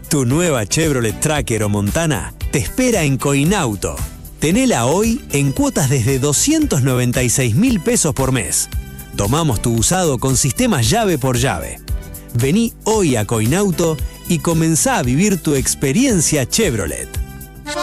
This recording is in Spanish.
Tu nueva Chevrolet Tracker o Montana te espera en Coinauto. Tenela hoy en cuotas desde 296.000 pesos por mes. Tomamos tu usado con sistema llave por llave. Vení hoy a Coinauto y comenzá a vivir tu experiencia Chevrolet.